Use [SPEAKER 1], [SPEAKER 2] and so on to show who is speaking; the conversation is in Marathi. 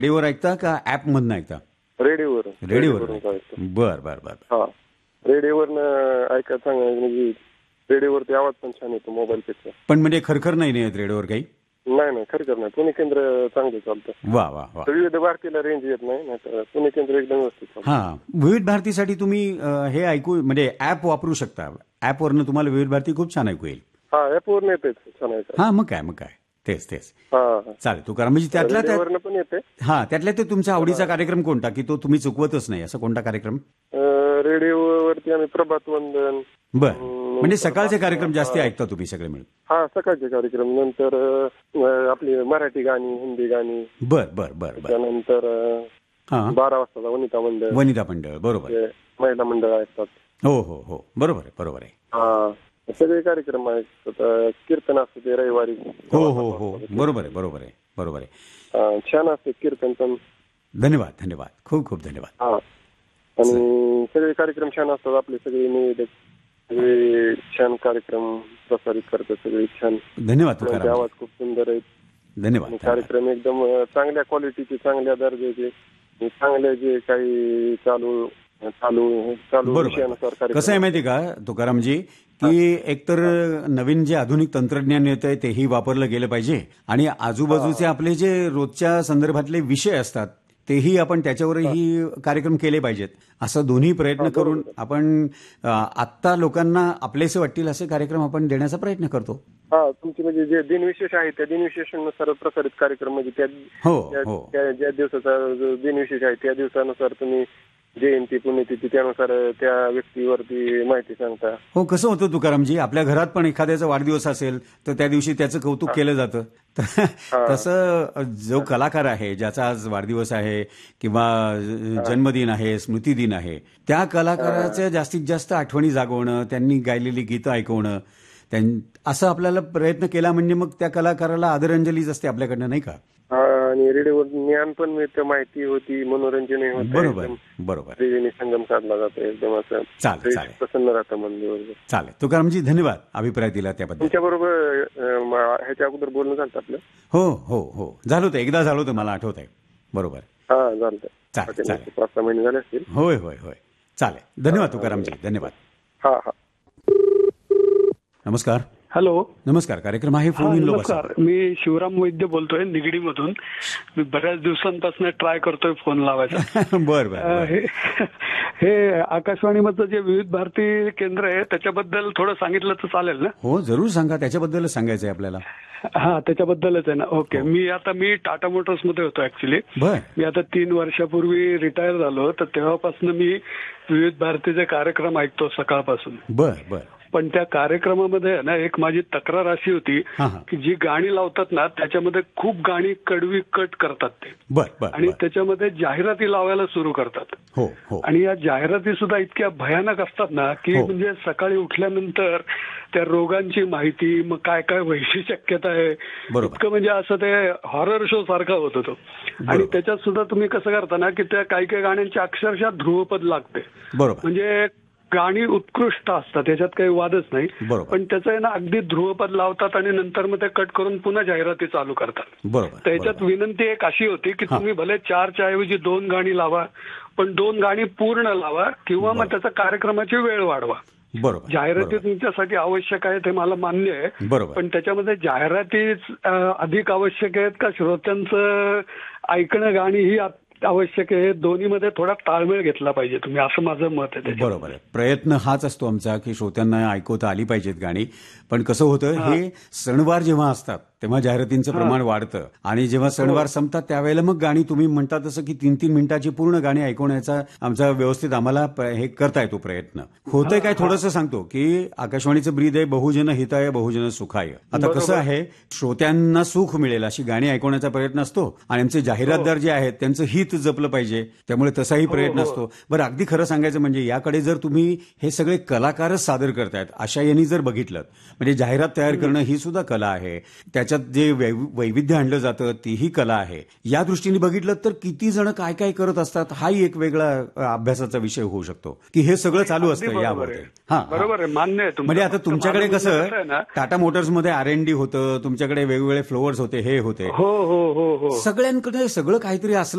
[SPEAKER 1] रेडिओवर ऐकता का ऍप मधनं ऐकता?
[SPEAKER 2] रेडिओवर.
[SPEAKER 1] बर बर बर.
[SPEAKER 2] हा, रेडिओवरनं ऐका चांगलं, म्हणजे रेडिओवरती आवाज पण छान येतो मोबाईलपेक्षा.
[SPEAKER 1] पण म्हणजे खरखर नाही येत रेडिओवर काही?
[SPEAKER 2] नाही, खरं नाही. पुणे केंद्र चांगलं चालतं.
[SPEAKER 1] वा वा वा.
[SPEAKER 2] विविध भारतीला रेंज येत नाही, तर पुणे केंद्र एकदम व्यवस्थित चालतं.
[SPEAKER 1] हा, विविध भारतीसाठी तुम्ही हे ऐकू म्हणजे ऍप वापरू शकता. ऍपवरनं तुम्हाला विविध भारती खूप छान ऐकू येईल.
[SPEAKER 2] हा, ऍपवर येते छान ऐका.
[SPEAKER 1] हा, मग काय तेच चालेल. तू करा म्हणजे
[SPEAKER 2] त्यातल्या पण येते.
[SPEAKER 1] हा, त्यातल्या ते तुमच्या आवडीचा कार्यक्रम कोणता की तो तुम्ही चुकवतच नाही, असं कोणता कार्यक्रम?
[SPEAKER 2] रेडिओवरती आम्ही प्रभात वंदन.
[SPEAKER 1] बर, म्हणजे सकाळचे कार्यक्रम जास्ती ऐकता तुम्ही सगळे मिळून?
[SPEAKER 2] हा, सकाळचे कार्यक्रम. नंतर आपली मराठी गाणी, हिंदी गाणी.
[SPEAKER 1] बर बर बर बर.
[SPEAKER 2] त्यानंतर 12 वाजता वनिता मंडळ. बरोबर, महिला मंडळ असतात.
[SPEAKER 1] हो, बरोबर आहे.
[SPEAKER 2] हा, सगळे कार्यक्रम आहेत. कीर्तन असतं ते रविवारी.
[SPEAKER 1] हो, बरोबर आहे.
[SPEAKER 2] छान असते कीर्तन पण.
[SPEAKER 1] धन्यवाद, खूप धन्यवाद.
[SPEAKER 2] हा, आणि सगळे कार्यक्रम छान असतात. आपले सगळे निवेदक सगळे छान कार्यक्रम प्रसारित करतात, सगळे छान.
[SPEAKER 1] धन्यवाद.
[SPEAKER 2] आवाज खूप सुंदर आहे.
[SPEAKER 1] धन्यवाद.
[SPEAKER 2] कार्यक्रम एकदम चांगल्या क्वालिटीचे, चांगल्या दर्जाचे, चांगले जे काही चालू विषयानुसार.
[SPEAKER 1] कसं आहे माहिती का तुकारामजी, की एकतर नवीन जे आधुनिक तंत्रज्ञान येतंय तेही वापरलं गेलं पाहिजे, आणि आजूबाजूचे आपले जे रोजच्या संदर्भातले विषय असतात तेही आपण त्याच्यावरही कार्यक्रम केले पाहिजेत. असं दोन्ही प्रयत्न करून आपण आत्ता लोकांना आपलेसे वाटतील असे कार्यक्रम आपण देण्याचा प्रयत्न करतो.
[SPEAKER 2] हा, तुमचे म्हणजे जे दिनविशेष आहे त्या दिनविशेषानुसार प्रसारित कार्यक्रम, म्हणजे ज्या दिवसाचा दिनविशेष आहे त्या दिवसानुसार तुम्ही जयंती, पुण्यतिथी त्यानुसार त्या व्यक्तीवरती माहिती सांगता.
[SPEAKER 1] हो, कसं होतं तुकारामजी, आपल्या घरात पण एखाद्याचा वाढदिवस असेल तर त्या दिवशी त्याचं कौतुक केलं जातं. तसं जो कलाकार आहे, ज्याचा आज वाढदिवस आहे किंवा जन्मदिन आहे, स्मृतिदिन आहे, त्या कलाकाराच्या जास्तीत जास्त आठवणी जागवणं, त्यांनी गायलेली गीतं ऐकवणं, असं आपल्याला प्रयत्न केला म्हणजे मग त्या कलाकाराला आदरांजलीच असते आपल्याकडनं, नाही का?
[SPEAKER 2] आणि रेडिओवर ज्ञान पण मिळतं, माहिती होती, मनोरंजन होतं.
[SPEAKER 1] बरोबर.
[SPEAKER 2] संगम साधला जातो एकदम असं.
[SPEAKER 1] चालेल,
[SPEAKER 2] प्रसन्न राहतं मन दिवसभर.
[SPEAKER 1] चालेल तुकारामजी, धन्यवाद अभिप्राय दिला त्याबद्दल.
[SPEAKER 2] तुमच्या बरोबर ह्याच्या अगोदर बोलणं झालं आपलं?
[SPEAKER 1] हो, झालं होतं, एकदा झालं होतं, मला आठवत आहे. बरोबर.
[SPEAKER 2] हा, झालं.
[SPEAKER 1] चालेल.
[SPEAKER 2] 5-6 महिने झाले असतील.
[SPEAKER 1] होय. चालेल, धन्यवाद तुकारामजी, धन्यवाद.
[SPEAKER 2] हा.
[SPEAKER 1] नमस्कार.
[SPEAKER 3] हॅलो.
[SPEAKER 1] नमस्कार, कार्यक्रम आहे फोन इन.
[SPEAKER 3] नमस्कार, मी शिवराम वैद्य बोलतोय निगडीमधून. मी बऱ्याच दिवसांपासून ट्राय करतोय फोन लावायचा.
[SPEAKER 1] बरं.
[SPEAKER 3] हे आकाशवाणीमधलं जे विविध भारती केंद्र आहे त्याच्याबद्दल थोडं सांगितलं तर चालेल ना?
[SPEAKER 1] हो, जरूर सांगा, त्याच्याबद्दलच सांगायचं आहे आपल्याला.
[SPEAKER 3] हा, त्याच्याबद्दलच आहे ना. ओके. मी टाटा मोटर्स मध्ये होतो ऍक्च्युली. मी आता 3 वर्षापूर्वी रिटायर झालो, तर तेव्हापासून मी विविध भारतीचे कार्यक्रम ऐकतो सकाळपासून.
[SPEAKER 1] बर.
[SPEAKER 3] पण त्या कार्यक्रमामध्ये ना एक माझी तक्रार अशी होती की जी गाणी लावतात ना त्याच्यामध्ये खूप गाणी कडवी कट करतात ते. आणि त्याच्यामध्ये जाहिराती लावायला सुरू करतात. आणि या जाहिराती सुद्धा इतक्या भयानक असतात ना की म्हणजे सकाळी उठल्यानंतर त्या रोगांची माहिती, मग काय काय व्हायची शक्यता आहे, इतकं म्हणजे असं ते हॉरर शो सारखा होत होतो. आणि त्याच्यात सुद्धा तुम्ही कसं करता ना की त्या काही काही गाण्यांची अक्षरशः ध्रुवपद लागते. म्हणजे गाणी उत्कृष्ट असतात, त्याच्यात काही वादच नाही. पण त्याचं आहे ना अगदी ध्रुवपद लावतात आणि नंतर मग ते कट करून पुन्हा जाहिराती चालू करतात. त्याच्यात विनंती एक अशी होती की तुम्ही भले 4च्या ऐवजी 2 गाणी लावा, पण 2 गाणी पूर्ण लावा, किंवा मग त्याचा कार्यक्रमाची वेळ वाढवा. जाहिराती तुमच्यासाठी आवश्यक आहे ते मला मान्य आहे, पण त्याच्यामध्ये जाहिराती अधिक आवश्यक आहेत का श्रोत्यांचं ऐकणं गाणी ही आवश्यक आहे? दोन्हीमध्ये थोडा ताळमेळ घेतला पाहिजे तुम्ही, असं माझं मत आहे.
[SPEAKER 1] बरोबर आहे. प्रयत्न हाच असतो आमचा की श्रोत्यांना ऐकवता आली पाहिजेत गाणी. पण कसं होतं, हे सणवार जेव्हा असतात तेव्हा जाहिरातींचं प्रमाण वाढतं, आणि जेव्हा सणवार संपतात त्यावेळेला मग गाणी तुम्ही म्हणता तसं की 3-3 मिनिटाची पूर्ण गाणी ऐकवण्याचा आमचा व्यवस्थित आम्हाला हे करता येतो प्रयत्न. होतंय काय थोडंसं सांगतो की आकाशवाणीचं ब्रीद आहे बहुजन हिताय बहुजन सुखाय. आता कसं आहे, श्रोत्यांना सुख मिळेल अशी गाणी ऐकवण्याचा प्रयत्न असतो, आणि आमचे जाहिरातदार जे आहेत त्यांचं हित जपलं पाहिजे, त्यामुळे तसाही प्रयत्न असतो. बरं, अगदी खरं सांगायचं म्हणजे याकडे जर तुम्ही हे सगळे कलाकारच सादर करतायत अशा यांनी जर बघितलं, म्हणजे जाहिरात तयार करणं ही सुद्धा कला आहे, त्याच्यात जे वैविध्य आणलं जातं तीही कला आहे. या दृष्टीने बघितलं तर किती जण काय काय करत असतात, हाही एक वेगळा अभ्यासाचा विषय होऊ शकतो की हे सगळं चालू असतं यामध्ये.
[SPEAKER 3] बरोबर आहे, मान्य आहे.
[SPEAKER 1] म्हणजे आता तुमच्याकडे कसं टाटा मोटर्समध्ये R&D होतं, तुमच्याकडे वेगवेगळे फ्लोअर्स होते, हे होते, सगळ्यांकडे सगळं काहीतरी असलं